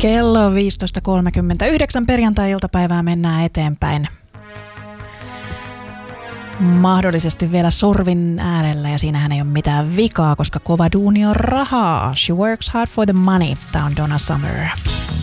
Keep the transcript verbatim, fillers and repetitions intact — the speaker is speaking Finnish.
Kello viisitoista kolmekymmentäyhdeksän perjantai-iltapäivää mennään eteenpäin. Mahdollisesti vielä sorvin äärellä ja siinähän ei ole mitään vikaa, koska kova duuni on rahaa. She works hard for the money. Tää on Donna Summer.